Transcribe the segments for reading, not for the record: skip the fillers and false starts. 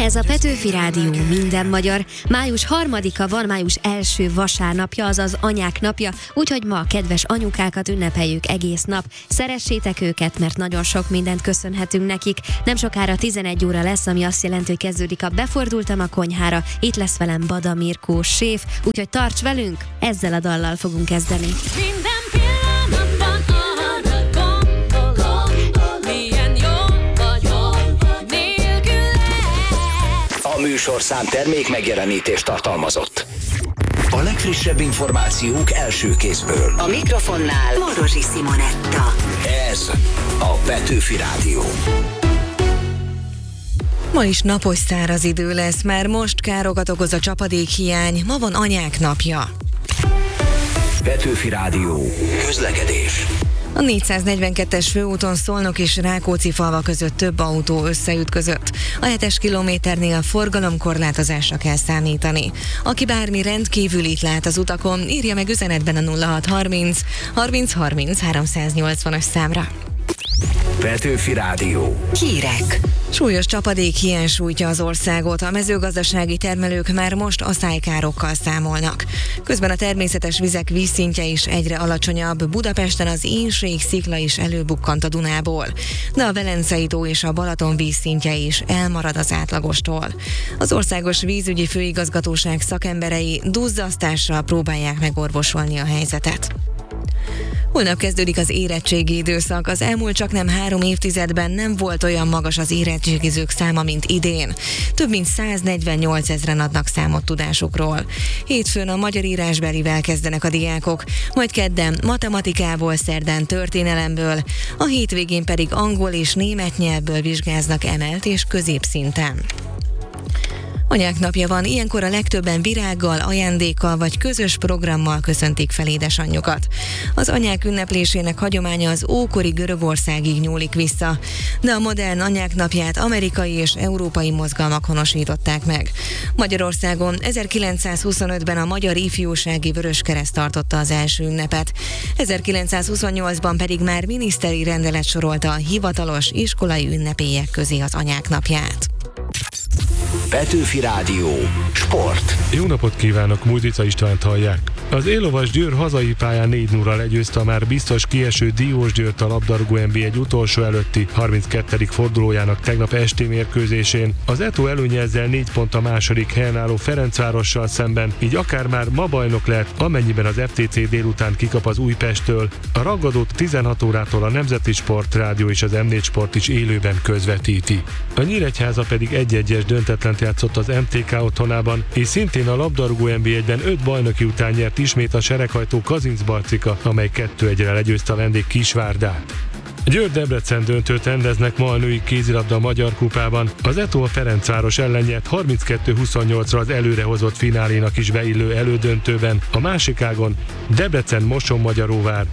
Ez a Petőfi Rádió minden magyar. Május 3-a van, május első vasárnapja, azaz anyák napja, úgyhogy ma a kedves anyukákat ünnepeljük egész nap. Szeressétek őket, mert nagyon sok mindent köszönhetünk nekik. Nem sokára 11 óra lesz, ami azt jelenti, hogy kezdődik a Befordultam a konyhára. Itt lesz velem Bada Mirkó séf, úgyhogy tarts velünk, ezzel a dallal fogunk kezdeni. Minden pillanatban arra gondolok, milyen jó vagyok nélküled. A műsorszám termék megjelenítést tartalmazott. A legfrissebb információk első kézből. A mikrofonnál Morosi Simonetta. Ez a Petőfi Rádió. Ma is napos száraz idő lesz, már most károkat okoz a csapadékhiány, ma van anyák napja. Petőfi Rádió. Közlekedés. A 442-es főúton Szolnok és Rákóczi-Falva között több autó összeütközött. A 7-es kilométernél forgalomkorlátozásra kell számítani. Aki bármi rendkívülit lát az utakon, írja meg üzenetben a 0630 30 30 380-as számra. Petőfi Rádió. Hírek. Súlyos csapadékhiány sújtja az országot, a mezőgazdasági termelők már most aszálykárokkal számolnak. Közben a természetes vizek vízszintje is egyre alacsonyabb, Budapesten az Énség szikla is előbukkant a Dunából, de a Velencei tó és a Balaton vízszintje is elmarad az átlagostól. Az Országos Vízügyi Főigazgatóság szakemberei duzzasztással próbálják megorvosolni a helyzetet. Holnap kezdődik az érettségi időszak. Az elmúlt csaknem 3 évtizedben nem volt olyan magas az érettségizők száma, mint idén. Több mint 148 000-en adnak számot tudásukról. Hétfőn a magyar írásbelivel kezdenek a diákok, majd kedden matematikából, szerdán történelemből, a hétvégén pedig angol és német nyelvből vizsgáznak emelt és középszinten. Anyák napja van, ilyenkor a legtöbben virággal, ajándékkal vagy közös programmal köszöntik fel édesanyjukat. Az anyák ünneplésének hagyománya az ókori Görögországig nyúlik vissza, de a modern anyák napját amerikai és európai mozgalmak honosították meg. Magyarországon 1925-ben a Magyar Ifjúsági Vöröskereszt tartotta az első ünnepet, 1928-ban pedig már miniszteri rendelet sorolta a hivatalos iskolai ünnepélyek közé az anyák napját. Petőfi Rádió. Sport. Jó napot kívánok, Mújdica Istvánt hallják. Az élovas Győr hazai pályán 4-0-ral legyőzte a már biztos kieső Diósgyőrt a labdarúgó NB1 utolsó előtti 32. fordulójának tegnap esti mérkőzésén. Az Eto előnye ezzel 4 pont a második helyen álló Ferencvárossal szemben, így akár már ma bajnok lehet, amennyiben az FTC délután kikap az Újpesttől. A rangadót 16 órától a Nemzeti Sport Rádió és az M4 Sport is élőben közvetíti. A Nyíregyháza pedig 1-1-es döntetlent játszott az MTK otthonában, és szintén a labdarúgó NB1-ben 5 bajnoki után nyert ismét a sereghajtó Kazincbarcika, amely 2-1-re legyőzte a vendég Kisvárdát. Győr-Debrecen döntőt rendeznek ma a női kézilabda Magyar Kupában. Az Eto a Ferencváros ellen nyert 32-28-ra az előrehozott finálénak is beillő elődöntőben, a másik ágon Debrecen Moson-Magyaróvár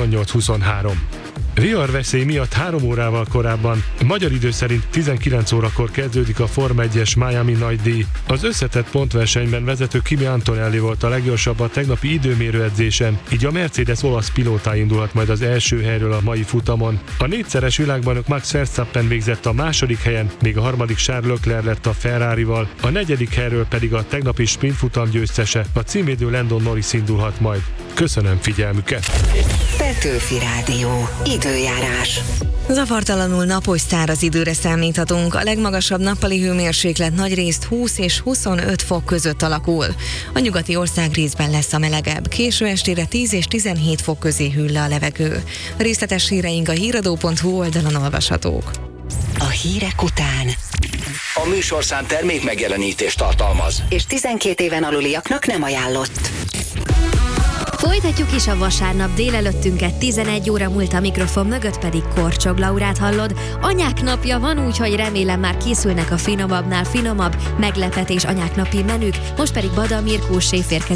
28-23. Viharveszély miatt 3 órával korábban, magyar idő szerint 19 órakor kezdődik a Forma 1-es Miami nagydíj. Az összetett pontversenyben vezető Kimi Antonelli volt a leggyorsabb a tegnapi időmérőedzésen, így a Mercedes olasz pilótá indulhat majd az első helyről a mai futamon. A 4-szeres világbajnok Max Verstappen végzett a második helyen, még a harmadik Charles Leclerc lett a Ferrarival, a 4. helyről pedig a tegnapi sprintfutam győztese, a címvédő Lando Norris indulhat majd. Köszönöm figyelmüket! Petőfi Rádió. Időjárás. Zavartalanul napos száraz időre számíthatunk. A legmagasabb nappali hőmérséklet nagyrészt 20 és 25 fok között alakul. A nyugati országrészben lesz a melegebb. Késő estére 10 és 17 fok közé hűl le a levegő. A részletes híreink a híradó.hu oldalon olvashatók. A hírek után. A műsorszám termék megjelenítést tartalmaz. És 12 éven aluliaknak nem ajánlott. Folytatjuk is a vasárnap délelőttünket, 11 óra múlt, a mikrofon mögött pedig Korcsog Laurát hallod. Anyák napja van, úgyhogy remélem már készülnek a finomabbnál finomabb meglepetés anyák napi menük, most pedig Bada Mirkó séf érkezik